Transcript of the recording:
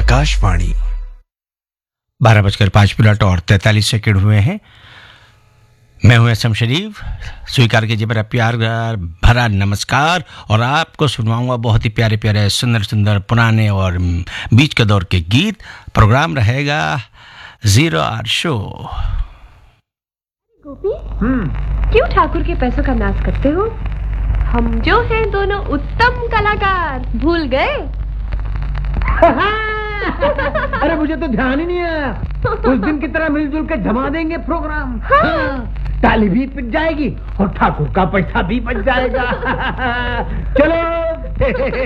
आकाशवाणी 12:05 और 43 सेकंड हुए हैं। मैं हूं एसएम शरीफ। स्वीकार कीजिए मेरा प्यार भरा नमस्कार और आपको सुनवाऊंगा बहुत ही प्यारे प्यारे सुंदर सुंदर पुराने और बीच के दौर के गीत। प्रोग्राम रहेगा 0 आवर शो। गोपी, क्यों ठाकुर के पैसों का नाश करते हो? हम जो हैं दोनों उत्तम कलाकार, भूल गए? अरे मुझे तो ध्यान ही नहीं आया। उस दिन की तरह मिलजुल के जमा देंगे प्रोग्राम। हाँ। ताली भी पिट जाएगी और ठाकुर का पैसा भी बच जाएगा। चलो